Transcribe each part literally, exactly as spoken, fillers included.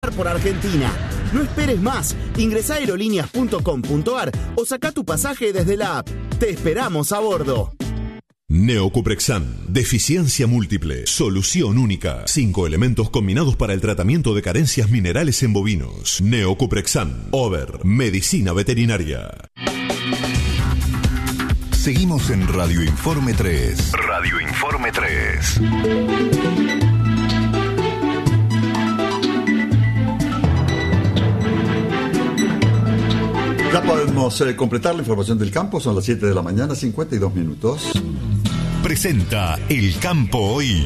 volar por Argentina. No esperes más. Ingresá a aerolíneas punto com punto ar o sacá tu pasaje desde la app. Te esperamos a bordo. Neocuprexan, deficiencia múltiple, solución única. Cinco elementos combinados para el tratamiento de carencias minerales en bovinos. Neocuprexan, Over, medicina veterinaria. Seguimos en Radio Informe tres. Radio Informe tres. Ya podemos eh, completar la información del campo. Son las siete de la mañana, cincuenta y dos minutos. Presenta El Campo Hoy.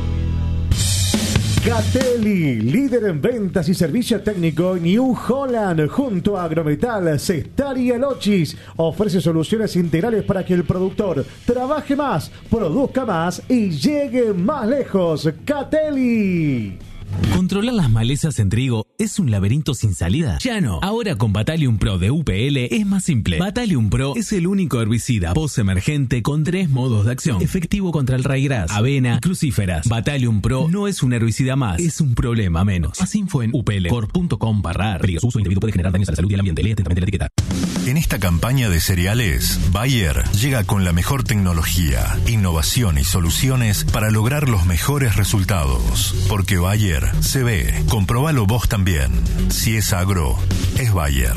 Catelli, líder en ventas y servicio técnico New Holland, junto a Agrometal, Cestar y Alochis, ofrece soluciones integrales para que el productor trabaje más, produzca más y llegue más lejos. Catelli. ¿Controlar las malezas en trigo es un laberinto sin salida? Ya no. Ahora con Battalion Pro de U P L es más simple. Battalion Pro es el único herbicida post-emergente con tres modos de acción. Efectivo contra el raigras, avena y crucíferas. Battalion Pro no es un herbicida más, es un problema menos. Más info en uplcorp punto com barra ar. Peligroso uso indebido puede generar daños a la salud y al ambiente. Lee atentamente la etiqueta. En esta campaña de cereales, Bayer llega con la mejor tecnología, innovación y soluciones para lograr los mejores resultados. Porque Bayer se ve. Comprobalo vos también. Si es agro, es Bayer.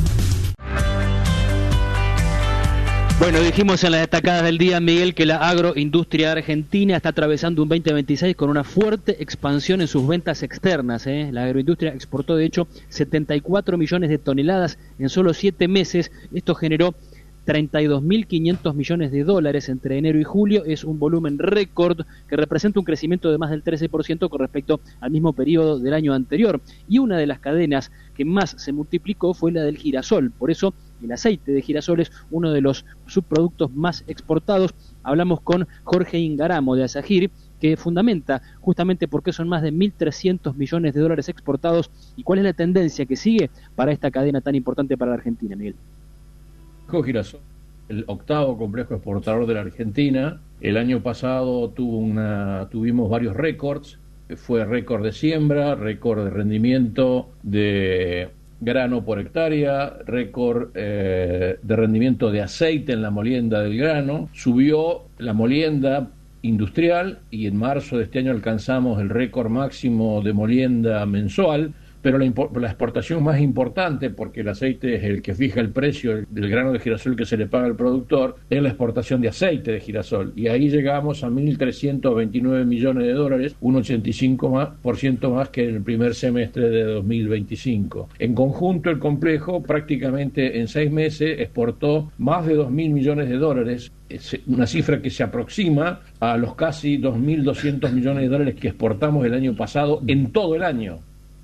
Bueno, dijimos en las destacadas del día, Miguel, que la agroindustria argentina está atravesando un veinte veintiséis con una fuerte expansión en sus ventas externas. ¿eh? La agroindustria exportó, de hecho, setenta y cuatro millones de toneladas en solo siete meses. Esto generó treinta y dos mil quinientos millones de dólares entre enero y julio. Es un volumen récord que representa un crecimiento de más del trece por ciento con respecto al mismo periodo del año anterior. Y una de las cadenas que más se multiplicó fue la del girasol. Por eso el aceite de girasol es uno de los subproductos más exportados. Hablamos con Jorge Ingaramo de Asagir, que fundamenta justamente por qué son más de mil trescientos millones de dólares exportados y cuál es la tendencia que sigue para esta cadena tan importante para la Argentina, Miguel. Girasol, el octavo complejo exportador de la Argentina. El año pasado tuvo una, tuvimos varios récords. Fue récord de siembra, récord de rendimiento de grano por hectárea, récord eh, de rendimiento de aceite en la molienda del grano. Subió la molienda industrial y en marzo de este año alcanzamos el récord máximo de molienda mensual. Pero la, la exportación más importante, porque el aceite es el que fija el precio del grano de girasol que se le paga al productor, es la exportación de aceite de girasol. Y ahí llegamos a mil trescientos veintinueve millones de dólares, un ochenta y cinco por ciento más que en el primer semestre de dos mil veinticinco. En conjunto, el complejo prácticamente en seis meses exportó más de dos mil millones de dólares, es una cifra que se aproxima a los casi dos mil doscientos millones de dólares que exportamos el año pasado en todo el año.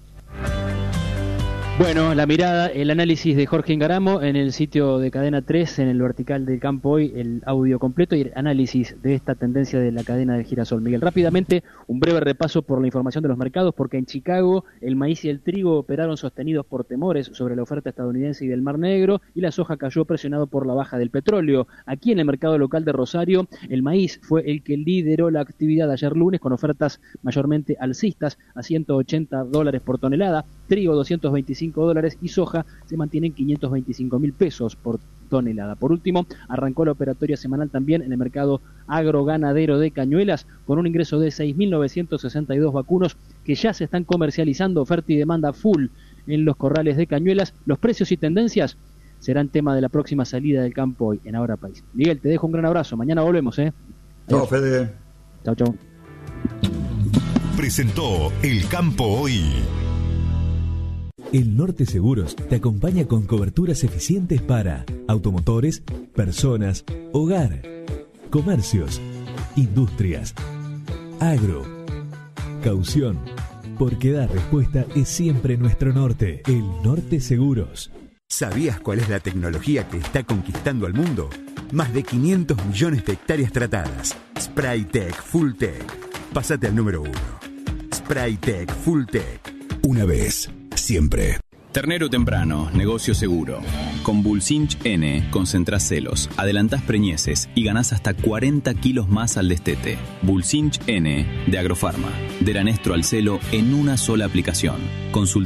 Bueno, la mirada, el análisis de Jorge Ingaramo en el sitio de Cadena tres, en el vertical del campo hoy, el audio completo y el análisis de esta tendencia de la cadena del girasol. Miguel, rápidamente, un breve repaso por la información de los mercados, porque en Chicago el maíz y el trigo operaron sostenidos por temores sobre la oferta estadounidense y del Mar Negro, y la soja cayó presionado por la baja del petróleo. Aquí en el mercado local de Rosario, el maíz fue el que lideró la actividad ayer lunes, con ofertas mayormente alcistas a ciento ochenta dólares por tonelada, trigo doscientos veinticinco dólares y soja se mantiene en quinientos veinticinco mil pesos por tonelada. Por último, arrancó la operatoria semanal también en el mercado agroganadero de Cañuelas con un ingreso de seis mil novecientos sesenta y dos vacunos que ya se están comercializando, oferta y demanda full en los corrales de Cañuelas. Los precios y tendencias serán tema de la próxima salida del campo hoy en Ahora País. Miguel, te dejo un gran abrazo. Mañana volvemos, ¿eh? Chao, Fede. Chao, chao. Presentó El Campo Hoy. El Norte Seguros te acompaña con coberturas eficientes para automotores, personas, hogar, comercios, industrias, agro, caución, porque dar respuesta es siempre nuestro norte. El Norte Seguros. ¿Sabías cuál es la tecnología que está conquistando al mundo? Más de quinientos millones de hectáreas tratadas. Spraytec Fulltech. Pásate al número uno. Spraytec Fulltech. Una vez. Siempre. Ternero temprano, negocio seguro. Con Bulsinch N concentrás celos, adelantás preñeces y ganás hasta cuarenta kilos más al destete. Bulsinch N de Agrofarma. Del anestro al celo en una sola aplicación. Consulta